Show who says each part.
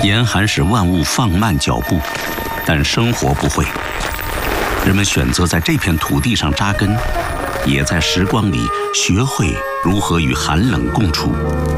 Speaker 1: 严寒使万物放慢脚步，但生活不会。人们选择在这片土地上扎根，也在时光里学会如何与寒冷共处。